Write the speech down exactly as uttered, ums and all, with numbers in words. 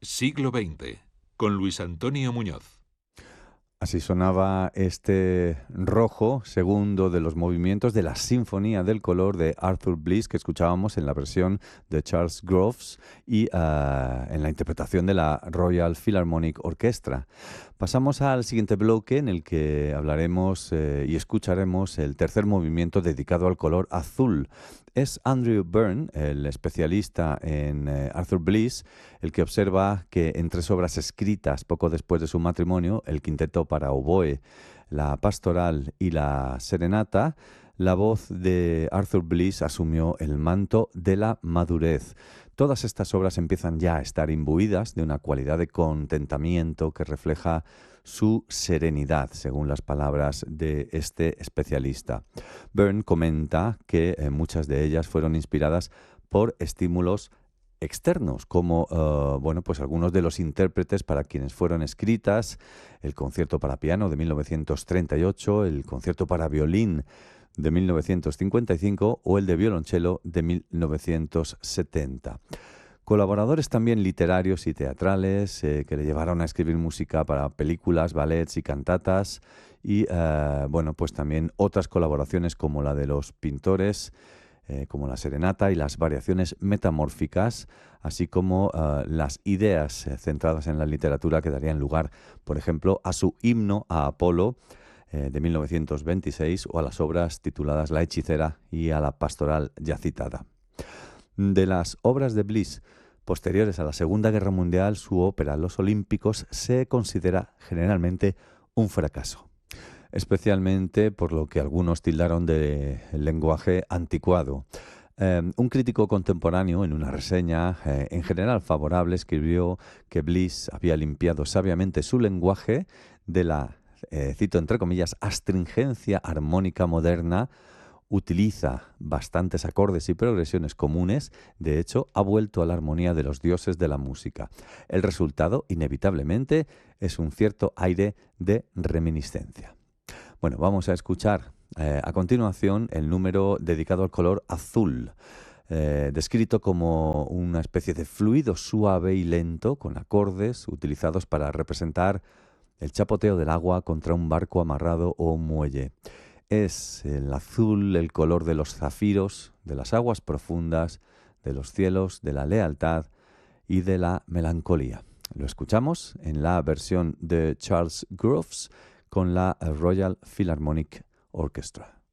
Siglo veinte, con Luis Antonio Muñoz. Así sonaba este rojo, segundo de los movimientos de la Sinfonía del Color de Arthur Bliss, que escuchábamos en la versión de Charles Groves y uh, en la interpretación de la Royal Philharmonic Orchestra. Pasamos al siguiente bloque, en el que hablaremos eh, y escucharemos el tercer movimiento dedicado al color azul. Es Andrew Byrne, el especialista en eh, Arthur Bliss, el que observa que en tres obras escritas poco después de su matrimonio, el quinteto para oboe, la pastoral y la serenata, la voz de Arthur Bliss asumió el manto de la madurez. Todas estas obras empiezan ya a estar imbuidas de una cualidad de contentamiento que refleja su serenidad, según las palabras de este especialista. Byrne comenta que eh, muchas de ellas fueron inspiradas por estímulos externos, como uh, bueno, pues algunos de los intérpretes para quienes fueron escritas, el concierto para piano de mil novecientos treinta y ocho, el concierto para violín de mil novecientos cincuenta y cinco o el de violonchelo de mil novecientos setenta. Colaboradores también literarios y teatrales eh, que le llevaron a escribir música para películas, ballets y cantatas, y eh, bueno, pues también otras colaboraciones como la de los pintores, Eh, como la serenata y las variaciones metamórficas, así como uh, las ideas eh, centradas en la literatura que darían lugar, por ejemplo, a su himno a Apolo eh, de mil novecientos veintiséis o a las obras tituladas La hechicera y a la pastoral ya citada. De las obras de Bliss posteriores a la Segunda Guerra Mundial, su ópera Los Olímpicos se considera generalmente un fracaso, especialmente por lo que algunos tildaron de lenguaje anticuado. Eh, un crítico contemporáneo, en una reseña eh, en general favorable, escribió que Bliss había limpiado sabiamente su lenguaje de la, eh, cito entre comillas, astringencia armónica moderna. Utiliza bastantes acordes y progresiones comunes. De hecho, ha vuelto a la armonía de los dioses de la música. El resultado, inevitablemente, es un cierto aire de reminiscencia. Bueno, vamos a escuchar eh, a continuación el número dedicado al color azul, eh, descrito como una especie de fluido suave y lento con acordes utilizados para representar el chapoteo del agua contra un barco amarrado o un muelle. Es el azul el color de los zafiros, de las aguas profundas, de los cielos, de la lealtad y de la melancolía. Lo escuchamos en la versión de Charles Groves con la Royal Philharmonic Orchestra.